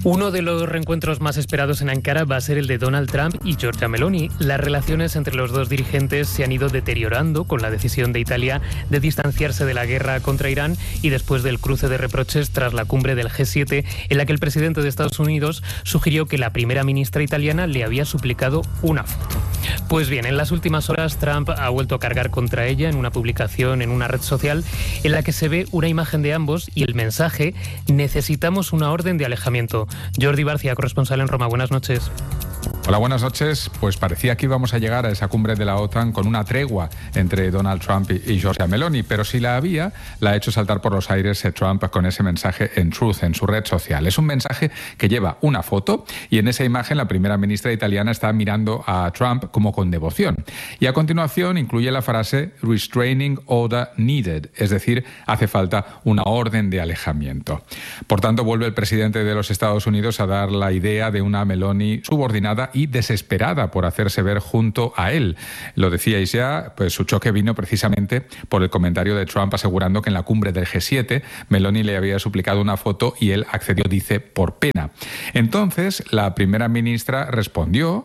Uno de los reencuentros más esperados en Ankara va a ser el de Donald Trump y Giorgia Meloni. Las relaciones entre los dos dirigentes se han ido deteriorando con la decisión de Italia de distanciarse de la guerra contra Irán y después del cruce de reproches tras la cumbre del G7, en la que el presidente de Estados Unidos sugirió que la primera ministra italiana le había suplicado una foto. Pues bien, en las últimas horas Trump ha vuelto a cargar contra ella en una publicación en una red social en la que se ve una imagen de ambos y el mensaje: necesitamos una orden de alejamiento. Jordi Barcia, corresponsal en Roma, buenas noches. Hola, buenas noches. Pues parecía que íbamos a llegar a esa cumbre de la OTAN con una tregua entre Donald Trump y Giorgia Meloni, pero si la había, la ha hecho saltar por los aires Trump con ese mensaje en Truth, en su red social. Es un mensaje que lleva una foto y en esa imagen la primera ministra italiana está mirando a Trump como con devoción. Y a continuación incluye la frase Restraining Order Needed, es decir, hace falta una orden de alejamiento. Por tanto, vuelve el presidente de los Estados Unidos a dar la idea de una Meloni subordinada y desesperada por hacerse ver junto a él. Lo decíais ya, pues su choque vino precisamente por el comentario de Trump asegurando que en la cumbre del G7 Meloni le había suplicado una foto y él accedió, dice, por pena. Entonces, la primera ministra respondió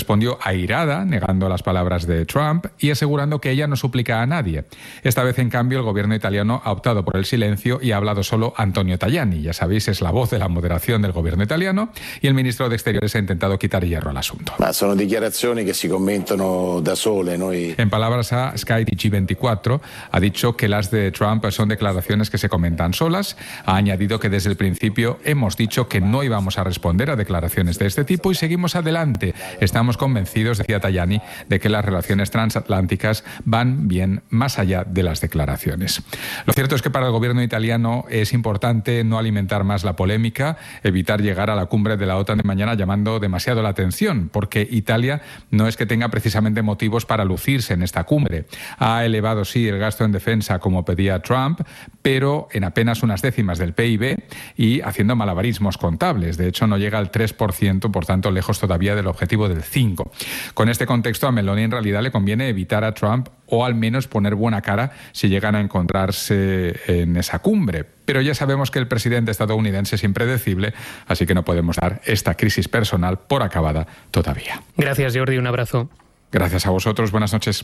airada, negando las palabras de Trump y asegurando que ella no suplica a nadie. Esta vez, en cambio, el gobierno italiano ha optado por el silencio y ha hablado solo Antonio Tajani. Ya sabéis, es la voz de la moderación del gobierno italiano, y el ministro de Exteriores ha intentado quitar hierro al asunto. Son declaraciones que se commentano da sole. En palabras a Sky TG24, ha dicho que las de Trump son declaraciones que se comentan solas. Ha añadido que desde el principio hemos dicho que no íbamos a responder a declaraciones de este tipo y seguimos adelante. Estamos convencidos, decía Tajani, de que las relaciones transatlánticas van bien más allá de las declaraciones. Lo cierto es que para el gobierno italiano es importante no alimentar más la polémica, evitar llegar a la cumbre de la OTAN de mañana llamando demasiado la atención, porque Italia no es que tenga precisamente motivos para lucirse en esta cumbre. Ha elevado, sí, el gasto en defensa como pedía Trump, pero en apenas unas décimas del PIB y haciendo malabarismos contables. De hecho, no llega al 3%, por tanto, lejos todavía del objetivo del 5%. Con este contexto, a Meloni en realidad le conviene evitar a Trump o al menos poner buena cara si llegan a encontrarse en esa cumbre. Pero ya sabemos que el presidente estadounidense es impredecible, así que no podemos dar esta crisis personal por acabada todavía. Gracias, Jordi. Un abrazo. Gracias a vosotros. Buenas noches.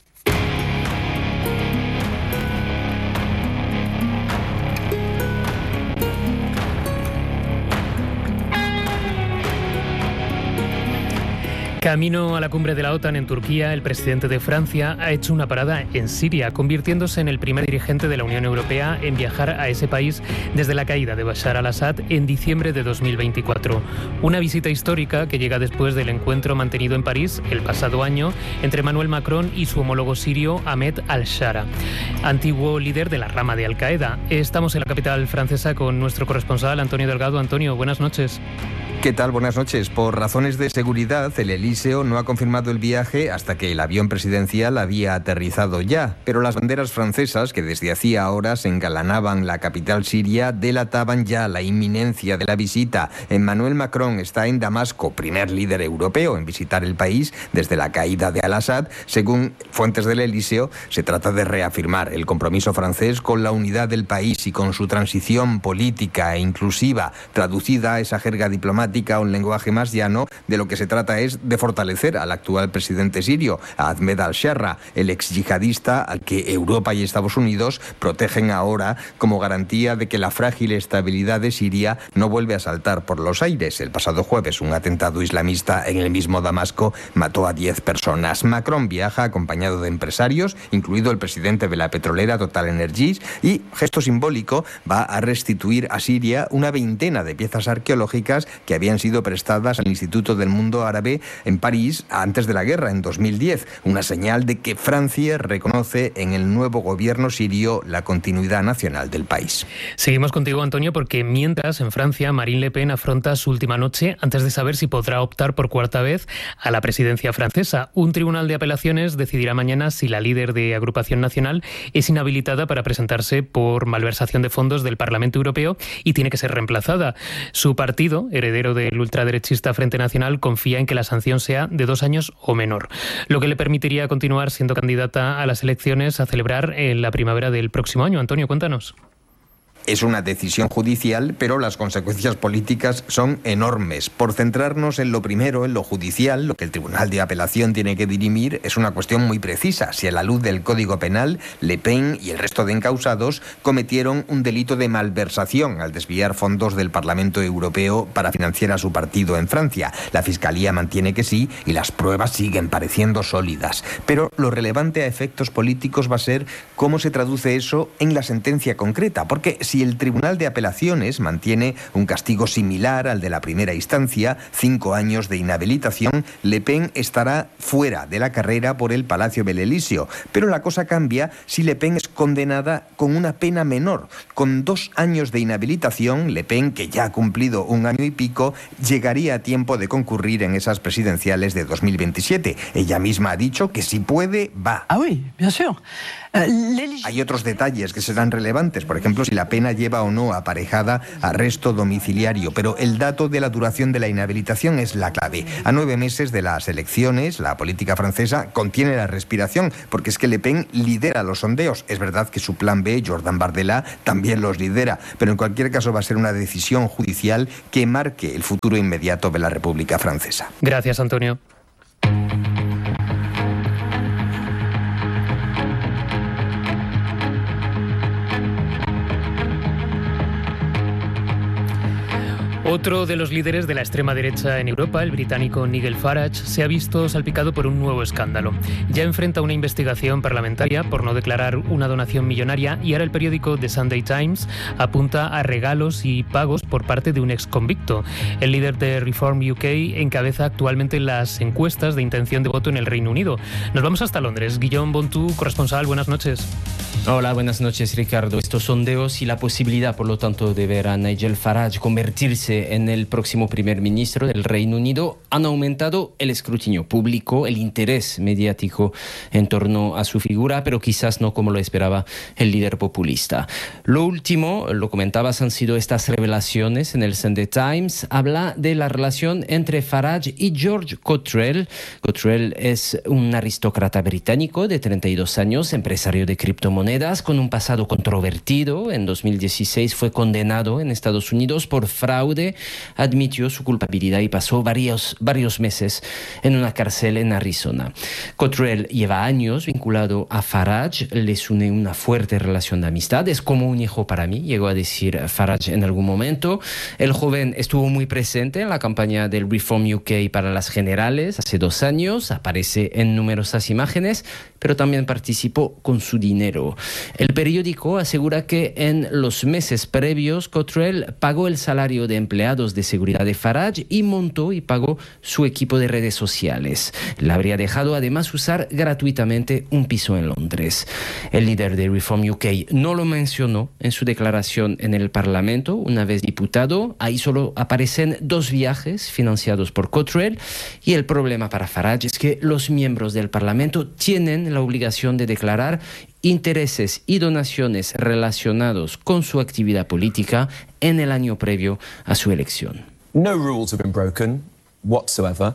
Camino a la cumbre de la OTAN en Turquía, el presidente de Francia ha hecho una parada en Siria, convirtiéndose en el primer dirigente de la Unión Europea en viajar a ese país desde la caída de Bashar al-Assad en diciembre de 2024. Una visita histórica que llega después del encuentro mantenido en París el pasado año entre Emmanuel Macron y su homólogo sirio Ahmed al-Shara, antiguo líder de la rama de Al-Qaeda. Estamos en la capital francesa con nuestro corresponsal Antonio Delgado. Antonio, buenas noches. ¿Qué tal? Buenas noches. Por razones de seguridad, el Elíseo no ha confirmado el viaje hasta que el avión presidencial había aterrizado ya. Pero las banderas francesas, que desde hacía horas engalanaban la capital siria, delataban ya la inminencia de la visita. Emmanuel Macron está en Damasco, primer líder europeo en visitar el país desde la caída de al-Assad. Según fuentes del Elíseo, se trata de reafirmar el compromiso francés con la unidad del país y con su transición política e inclusiva. Traducida a esa jerga diplomática, a un lenguaje más llano, de lo que se trata es de fortalecer al actual presidente sirio, a Ahmed al-Shara, el ex yihadista al que Europa y Estados Unidos protegen ahora como garantía de que la frágil estabilidad de Siria no vuelve a saltar por los aires. El pasado jueves, un atentado islamista en el mismo Damasco mató a 10 personas. Macron viaja acompañado de empresarios, incluido el presidente de la petrolera Total Energies, y, gesto simbólico, va a restituir a Siria una veintena de piezas arqueológicas que habían sido prestadas al Instituto del Mundo Árabe en París antes de la guerra, en 2010. Una señal de que Francia reconoce en el nuevo gobierno sirio la continuidad nacional del país. Seguimos contigo, Antonio, porque mientras en Francia Marine Le Pen afronta su última noche antes de saber si podrá optar por cuarta vez a la presidencia francesa. Un tribunal de apelaciones decidirá mañana si la líder de Agrupación Nacional es inhabilitada para presentarse por malversación de fondos del Parlamento Europeo y tiene que ser reemplazada. Su partido, heredero del ultraderechista Frente Nacional, confía en que la sanción sea de 2 años o menor, lo que le permitiría continuar siendo candidata a las elecciones a celebrar en la primavera del próximo año. Antonio, cuéntanos. Es una decisión judicial, pero las consecuencias políticas son enormes. Por centrarnos en lo primero, en lo judicial, lo que el Tribunal de Apelación tiene que dirimir es una cuestión muy precisa. Si a la luz del Código Penal, Le Pen y el resto de encausados cometieron un delito de malversación al desviar fondos del Parlamento Europeo para financiar a su partido en Francia. La Fiscalía mantiene que sí y las pruebas siguen pareciendo sólidas. Pero lo relevante a efectos políticos va a ser cómo se traduce eso en la sentencia concreta, porque si el Tribunal de Apelaciones mantiene un castigo similar al de la primera instancia, 5 años de inhabilitación, Le Pen estará fuera de la carrera por el Palacio del Elíseo. Pero la cosa cambia si Le Pen es condenada con una pena menor. Con 2 años de inhabilitación, Le Pen, que ya ha cumplido 1 año y pico, llegaría a tiempo de concurrir en esas presidenciales de 2027. Ella misma ha dicho que si puede, va. Ah oui, bien sûr. Hay otros detalles que serán relevantes, por ejemplo, si la pena lleva o no aparejada arresto domiciliario, pero el dato de la duración de la inhabilitación es la clave. A 9 meses de las elecciones, la política francesa contiene la respiración, porque es que Le Pen lidera los sondeos. Es verdad que su plan B, Jordan Bardella, también los lidera, pero en cualquier caso va a ser una decisión judicial que marque el futuro inmediato de la República Francesa. Gracias, Antonio. Otro de los líderes de la extrema derecha en Europa, el británico Nigel Farage, se ha visto salpicado por un nuevo escándalo. Ya enfrenta una investigación parlamentaria por no declarar una donación millonaria y ahora el periódico The Sunday Times apunta a regalos y pagos por parte de un exconvicto. El líder de Reform UK encabeza actualmente las encuestas de intención de voto en el Reino Unido. Nos vamos hasta Londres. Guillaume Bontu, corresponsal, buenas noches. Hola, buenas noches, Ricardo. Estos sondeos y la posibilidad, por lo tanto, de ver a Nigel Farage convertirse en el próximo primer ministro del Reino Unido han aumentado el escrutinio público, el interés mediático en torno a su figura, pero quizás no como lo esperaba el líder populista. Lo último, lo comentabas, han sido estas revelaciones en el Sunday Times. Habla de la relación entre Farage y George Cottrell. Cottrell es un aristócrata británico de 32 años, empresario de criptomonedas, con un pasado controvertido. En 2016 fue condenado en Estados Unidos por fraude, admitió su culpabilidad y pasó varios meses en una cárcel en Arizona. Cottrell lleva años vinculado a Farage, les une una fuerte relación de amistad, es como un hijo para mí, llegó a decir Farage en algún momento. El joven estuvo muy presente en la campaña del Reform UK para las generales hace 2 años, aparece en numerosas imágenes, pero también participó con su dinero. El periódico asegura que en los meses previos Cottrell pagó el salario de empleados de seguridad de Farage y montó y pagó su equipo de redes sociales. Le habría dejado además usar gratuitamente un piso en Londres. El líder de Reform UK no lo mencionó en su declaración en el Parlamento, una vez diputado. Ahí solo aparecen 2 viajes financiados por Cottrell y el problema para Farage es que los miembros del Parlamento tienen la obligación de declarar intereses y donaciones relacionados con su actividad política en el año previo a su elección. No rules have been broken whatsoever.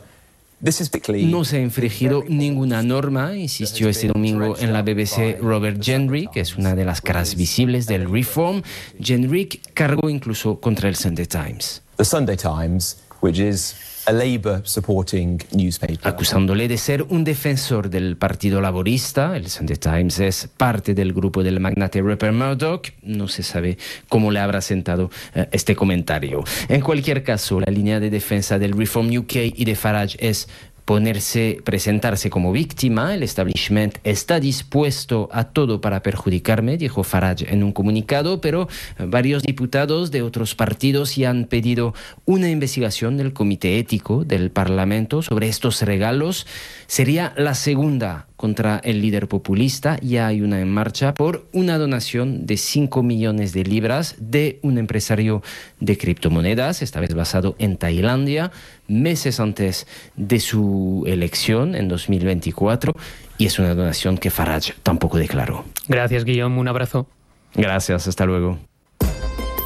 No se ha infringido ninguna norma, insistió este domingo en la BBC Robert Jenrick, que es una de las caras visibles del Reform. Jenrick cargó incluso contra el Sunday Times. The Sunday Times, which is a Labour-supporting newspaper, acusándole de ser un defensor del Partido Laborista. El Sunday Times es parte del grupo del magnate Rupert Murdoch. No se sabe cómo le habrá sentado este comentario. En cualquier caso, la línea de defensa del Reform UK y de Farage es presentarse como víctima. El establishment está dispuesto a todo para perjudicarme, dijo Farage en un comunicado, pero varios diputados de otros partidos ya han pedido una investigación del Comité Ético del Parlamento sobre estos regalos. Sería la segunda contra el líder populista. Ya hay una en marcha por una donación de 5 millones de libras de un empresario de criptomonedas, esta vez basado en Tailandia, meses antes de su elección en 2024, y es una donación que Farage tampoco declaró. Gracias, Guillaume. Un abrazo. Gracias, hasta luego.